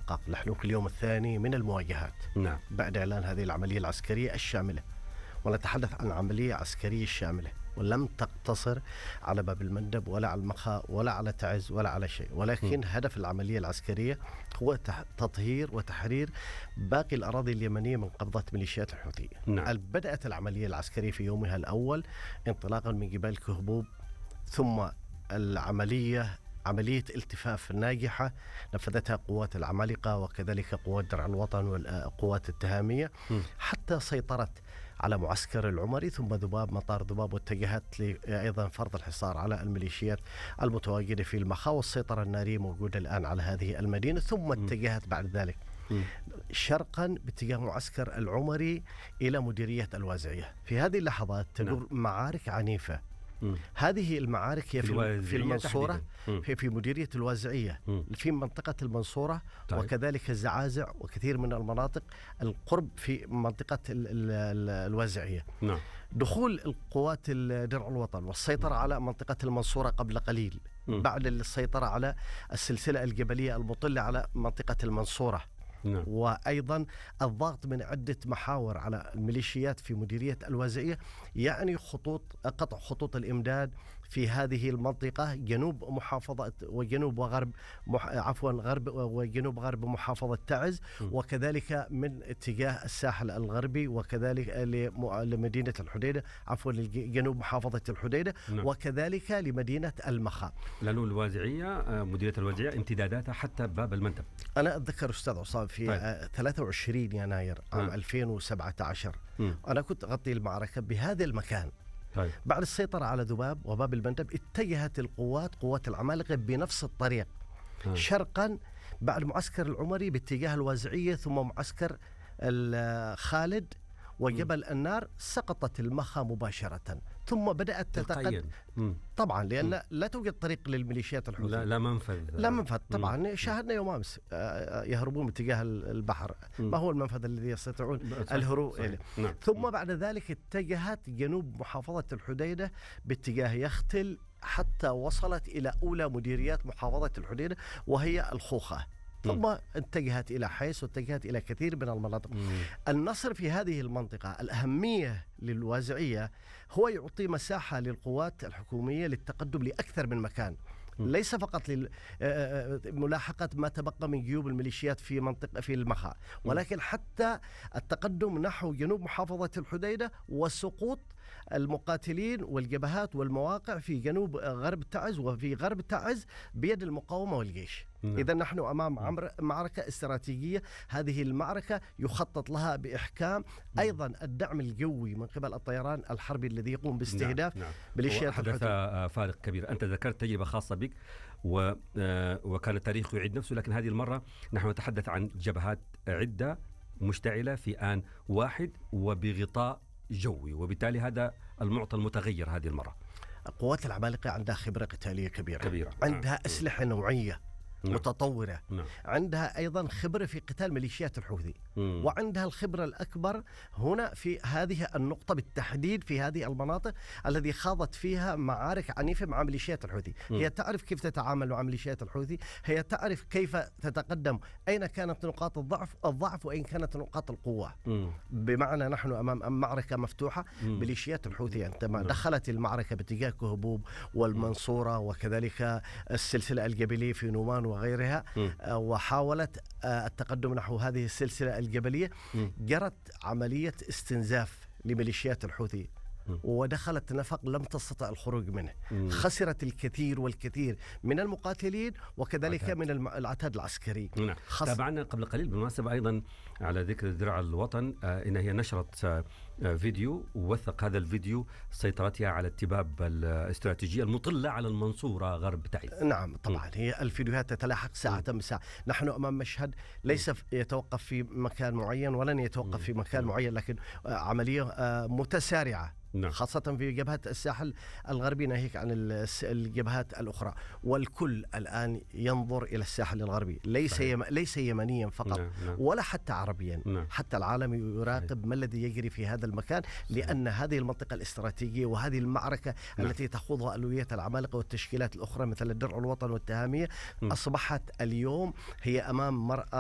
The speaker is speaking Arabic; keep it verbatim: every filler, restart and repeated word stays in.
يتحقق. نحن في اليوم الثاني من المواجهات نعم. بعد إعلان هذه العملية العسكرية الشاملة، ونتحدث عن عملية عسكرية شاملة ولم تقتصر على باب المندب ولا على المخا ولا على تعز ولا على شيء، ولكن م. هدف العملية العسكرية هو تطهير وتحرير باقي الأراضي اليمنية من قبضة ميليشيات الحوثي. نعم. بدأت العملية العسكرية في يومها الأول انطلاقا من جبال كهبوب، ثم العملية عملية التفاف ناجحة نفذتها قوات العمالقة وكذلك قوات درع الوطن والقوات التهامية م. حتى سيطرت على معسكر العمري ثم ذباب مطار ذباب، واتجهت أيضا فرض الحصار على الميليشيات المتواجدة في المخا، والسيطرة النارية موجودة الآن على هذه المدينة. ثم اتجهت بعد ذلك شرقا باتجاه معسكر العمري إلى مديرية الوازعية. في هذه اللحظات تدور معارك عنيفة. م. هذه المعارك هي في, في المنصورة في, في مديرية الوازعية م. في منطقة المنصورة طيب. وكذلك الزعازع وكثير من المناطق القرب في منطقة ال ال ال الوازعية. نعم. دخول القوات درع الوطن والسيطرة على منطقة المنصورة قبل قليل م. بعد السيطرة على السلسلة الجبلية المطلة على منطقة المنصورة. نعم. وأيضا الضغط من عدة محاور على الميليشيات في مديرية الوازعية، يعني خطوط قطع خطوط الإمداد في هذه المنطقة جنوب محافظة وجنوب وغرب مح... عفوا غرب وجنوب غرب محافظة تعز م. وكذلك من اتجاه الساحل الغربي وكذلك لمدينة الحديدة عفوا لجنوب محافظة الحديدة م. وكذلك لمدينة المخا. لأنه الوازعية مديرية الوازعية امتداداتها حتى باب المندب. أنا أتذكر أستاذ عصام في طيب. ثلاثة وعشرين يناير عام م. ألفين وسبعة عشر م. أنا كنت أغطي المعركة بهذا المكان. طيب. بعد السيطرة على ذباب وباب المندب اتجهت القوات قوات العمالقة بنفس الطريق م. شرقا بعد معسكر العمري باتجاه الوازعية ثم معسكر خالد وجبل م. النار، سقطت المخا مباشرة ثم بدأت تتقدم طبعا لأن م. لا توجد طريق للميليشيات الحوثية، لا, لا منفذ لا منفذ طبعا م. شاهدنا يوم أمس يهربون باتجاه البحر م. ما هو المنفذ الذي يستطيعون الهروب إليه. نعم. ثم بعد ذلك اتجهت جنوب محافظة الحديدة باتجاه يختل حتى وصلت إلى أولى مديريات محافظة الحديدة وهي الخوخة، ثم اتجهت إلى حيس واتجهت إلى كثير من المناطق. مم. النصر في هذه المنطقة الأهمية للوازعية هو يعطي مساحة للقوات الحكومية للتقدم لأكثر من مكان، مم. ليس فقط لملاحقة ما تبقى من جيوب الميليشيات في منطقة في المخا، ولكن حتى التقدم نحو جنوب محافظة الحديدة وسقوط المقاتلين والجبهات والمواقع في جنوب غرب تعز وفي غرب تعز بيد المقاومة والجيش. إذا نحن أمام معركة استراتيجية، هذه المعركة يخطط لها بإحكام. أيضا الدعم الجوي من قبل الطيران الحربي الذي يقوم باستهداف نعم. نعم. ميليشيات حدث فارق كبير. أنت ذكرت تجربة خاصة بك و... وكان التاريخ يعيد نفسه، لكن هذه المرة نحن نتحدث عن جبهات عدة مشتعلة في آن واحد وبغطاء جوي، وبالتالي هذا المعطى المتغير هذه المرة. قوات العمالقة عندها خبرة قتالية كبيرة, كبيرة. عندها نعم. أسلحة نوعية نعم. متطورة. نعم. عندها أيضا خبرة في قتال ميليشيات الحوثي، مم. وعندها الخبرة الأكبر هنا في هذه النقطة بالتحديد في هذه المناطق الذي خاضت فيها معارك عنيفة مع ميليشيات الحوثي. مم. هي تعرف كيف تتعامل مع ميليشيات الحوثي، هي تعرف كيف تتقدم، أين كانت نقاط الضعف الضعف وأين كانت نقاط القوة. مم. بمعنى نحن أمام معركة مفتوحة. مم. ميليشيات الحوثي عندما مم. دخلت المعركة باتجاه كهبوب والمنصورة وكذلك السلسلة الجبلية في نومان وغيرها م. وحاولت التقدم نحو هذه السلسلة الجبلية، م. جرت عملية استنزاف لميليشيات الحوثي ودخلت نفق لم تستطع الخروج منه. مم. خسرت الكثير والكثير من المقاتلين وكذلك عتاد. من العتاد العسكري. نعم. خص... تابعنا قبل قليل بالمناسبة أيضا على ذكر درع الوطن آه إن هي نشرت آه فيديو ووثق هذا الفيديو سيطرتها على التباب الاستراتيجية المطلة على المنصورة غرب تعز. نعم طبعا. م. هي الفيديوهات تتلاحق ساعة بساعة. نحن أمام مشهد ليس يتوقف في مكان معين ولن يتوقف م. في مكان م. معين، لكن آه عملية آه متسارعة. نعم. خاصة في جبهة الساحل الغربي ناهيك عن الجبهات الأخرى، والكل الآن ينظر إلى الساحل الغربي، ليس يم... ليس يمنيا فقط. نعم. نعم. ولا حتى عربيا. نعم. حتى العالم يراقب صحيح. ما الذي يجري في هذا المكان، لأن صحيح. هذه المنطقة الاستراتيجية وهذه المعركة نعم. التي تخوضها ألوية العمالقة والتشكيلات الأخرى مثل الدرع الوطن والتهامية م. أصبحت اليوم هي أمام مرأة